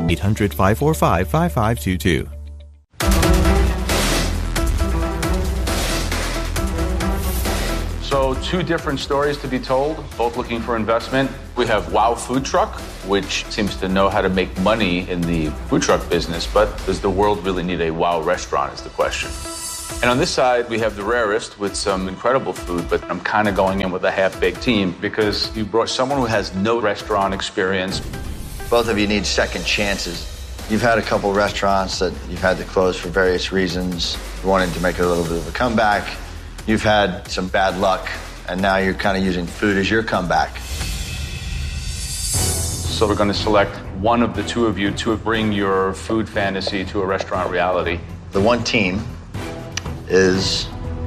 800-545-5522. So 2 different stories to be told, both looking for investment. We have Wow Food Truck, which seems to know how to make money in the food truck business, but does the world really need a Wow restaurant is the question. And on this side, we have The Rarest with some incredible food, but I'm kind of going in with a half-baked team because you brought someone who has no restaurant experience. Both of you need second chances. You've had a couple restaurants that you've had to close for various reasons. You wanted to make a little bit of a comeback. You've had some bad luck, and now you're kind of using food as your comeback. So we're going to select one of the 2 of you to bring your food fantasy to a restaurant reality. The one team is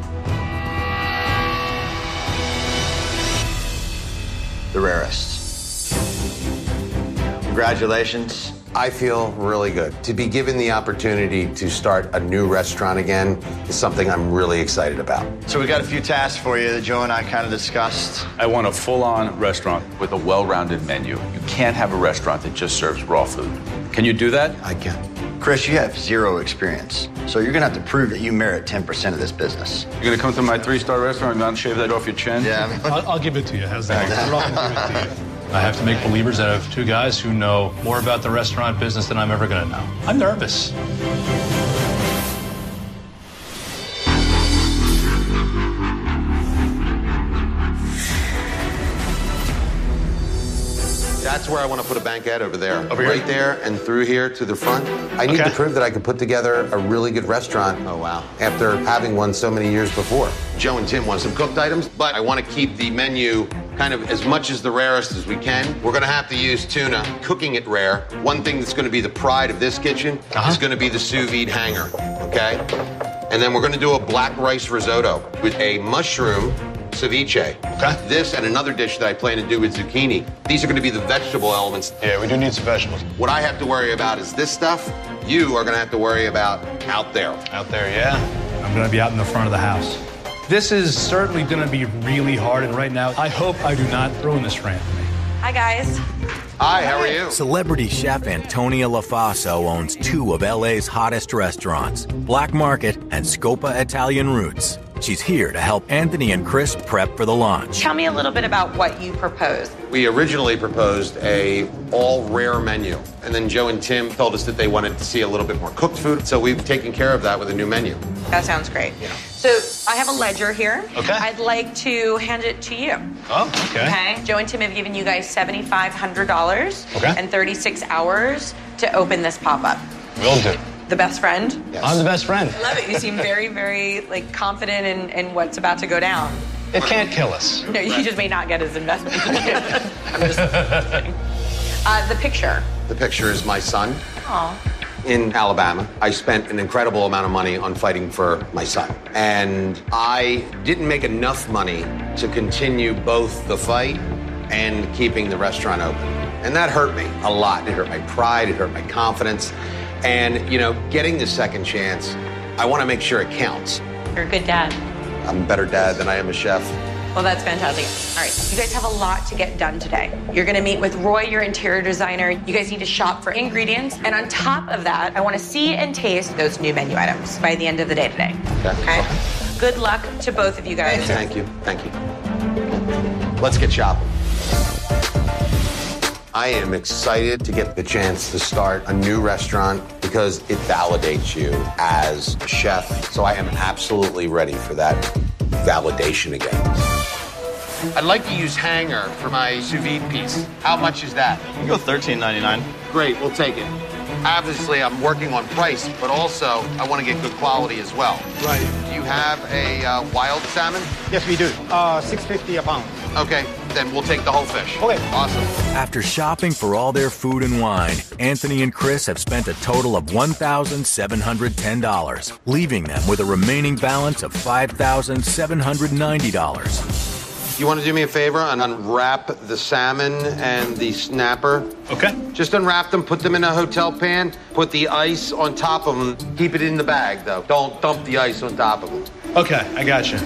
The Rarest. Congratulations. I feel really good. To be given the opportunity to start a new restaurant again is something I'm really excited about. So we got a few tasks for you that Joe and I kind of discussed. I want a full-on restaurant with a well-rounded menu. You can't have a restaurant that just serves raw food. Can you do that? I can. Chris, you have 0 experience, so you're going to have to prove that you merit 10% of this business. You're going to come to my 3-star restaurant and not shave that off your chin? Yeah. I'll give it to you. How's that? I'll give it to you. I have to make believers out of 2 guys who know more about the restaurant business than I'm ever going to know. I'm nervous. That's where I want to put a banquette over there. Over here? Right there and through here to the front. I need to prove that I could put together a really good restaurant. Oh, wow. After having one so many years before. Joe and Tim want some cooked items, but I want to keep the menu kind of as much as The Rarest as we can. We're going to have to use tuna, cooking it rare. One thing that's going to be the pride of this kitchen is going to be the sous vide hanger, okay? And then we're going to do a black rice risotto with a mushroom ceviche. Okay. This and another dish that I plan to do with zucchini. These are going to be the vegetable elements. Yeah, we do need some vegetables. What I have to worry about is this stuff. You are going to have to worry about out there. Out there, yeah. I'm going to be out in the front of the house. This is certainly going to be really hard, and right now, I hope I do not ruin this for Anthony. Hi, guys. Hi, how are you? Celebrity chef Antonia LaFaso owns 2 of LA's hottest restaurants, Black Market and Scopa Italian Roots. She's here to help Anthony and Chris prep for the launch. Tell me a little bit about what you proposed. We originally proposed a all rare menu, and then Joe and Tim told us that they wanted to see a little bit more cooked food, so we've taken care of that with a new menu. That sounds great. Yeah. So I have a ledger here. Okay. I'd like to hand it to you. Oh, okay. Okay. Joe and Tim have given you guys $7,500 Okay. and 36 hours to open this pop-up. Will do. The best friend? Yes. I'm the best friend. I love it. You seem very, very confident in what's about to go down. It can't kill us. No, you just may not get his investment. I'm just kidding. The picture. The picture is my son Aw. in Alabama. I spent an incredible amount of money on fighting for my son, and I didn't make enough money to continue both the fight and keeping the restaurant open. And that hurt me a lot. It hurt my pride, it hurt my confidence. And, you know, getting the second chance, I want to make sure it counts. You're a good dad. I'm a better dad than I am a chef. Well, that's fantastic. All right, you guys have a lot to get done today. You're gonna meet with Roy, your interior designer. You guys need to shop for ingredients. And on top of that, I wanna see and taste those new menu items by the end of the day today. Okay? Good luck to both of you guys. Thank you. Thank you. Let's get shopping. I am excited to get the chance to start a new restaurant because it validates you as a chef. So I am absolutely ready for that validation again. I'd like to use hanger for my sous vide piece. How much is that? You go $13.99. Great, we'll take it. Obviously, I'm working on price, but also I want to get good quality as well. Right. Do you have a wild salmon? Yes, we do. $6.50 a pound. Okay, then we'll take the whole fish. Okay. Awesome. After shopping for all their food and wine, Anthony and Chris have spent a total of $1,710, leaving them with a remaining balance of $5,790. You want to do me a favor and unwrap the salmon and the snapper? Okay. Just unwrap them, put them in a hotel pan, put the ice on top of them. Keep it in the bag, though. Don't dump the ice on top of them. Okay, I got you.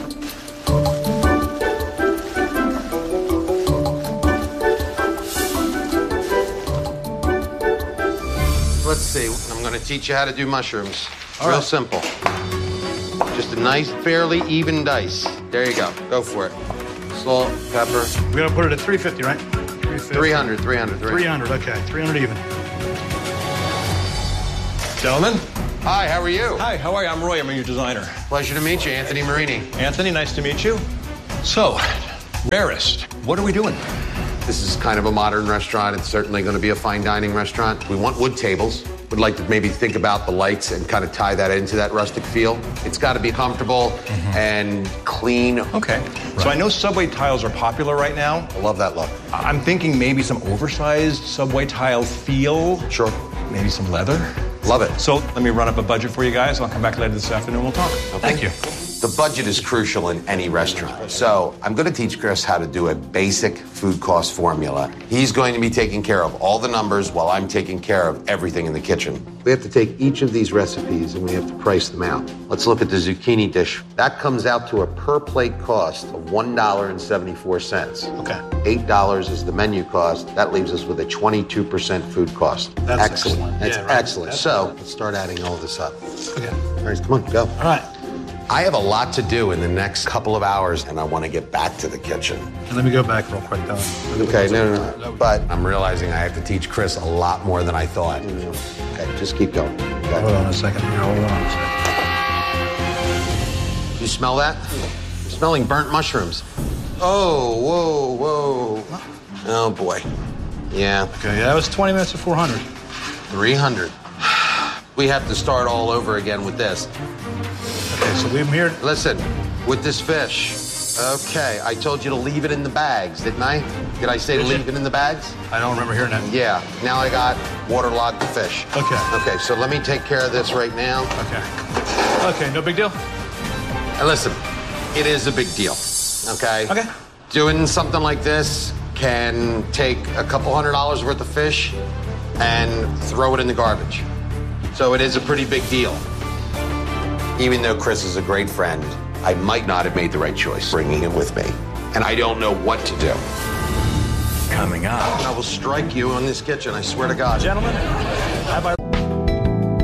let's see. I'm going to teach you how to do mushrooms. Real simple. Just a nice, fairly even dice. There you go. Go for it. Salt, pepper. We're going to put it at 350, right? 300, 300, okay. 300 even. Gentlemen. Hi, how are you? Hi, how are you? I'm Roy. I'm your designer. Pleasure to meet you, Anthony Marini. Anthony, nice to meet you. So, Rarest, what are we doing? This is kind of a modern restaurant. It's certainly going to be a fine dining restaurant. We want wood tables. We'd like to maybe think about the lights and kind of tie that into that rustic feel. It's got to be comfortable and clean. Okay. Right. So I know Subway tiles are popular right now. I love that look. I'm thinking maybe some oversized Subway tile feel. Sure. Maybe some leather. Love it. So let me run up a budget for you guys. I'll come back later this afternoon. We'll talk. Okay. Thank you. The budget is crucial in any restaurant. So I'm going to teach Chris how to do a basic food cost formula. He's going to be taking care of all the numbers while I'm taking care of everything in the kitchen. We have to take each of these recipes and we have to price them out. Let's look at the zucchini dish. That comes out to a per plate cost of $1.74. Okay. $8 is the menu cost. That leaves us with a 22% food cost. That's excellent. That's right. excellent. So let's start adding all this up. Okay. All right, come on, go. All right. I have a lot to do in the next couple of hours, and I want to get back to the kitchen. Let me go back real quick, though. Okay, no. But I'm realizing I have to teach Chris a lot more than I thought. Okay, just keep going. Okay. Hold on a second here. Hold on a second. You smell that? I'm smelling burnt mushrooms. Oh, whoa. Oh, boy. Yeah. Okay, that was 20 minutes at 400. 300. We have to start all over again with this. Okay, so leave them here. Listen, with this fish. Okay, I told you to leave it in the bags, didn't I? Did I say to leave it in the bags? I don't remember hearing that. Yeah, now I got waterlogged fish. Okay. Okay, so let me take care of this right now. Okay, no big deal? And listen, it is a big deal, okay? Okay. Doing something like this can take a couple $100 worth of fish and throw it in the garbage. So it is a pretty big deal. Even though Chris is a great friend, I might not have made the right choice bringing him with me. And I don't know what to do. Coming up. I will strike you in this kitchen, I swear to God. Gentlemen, have I...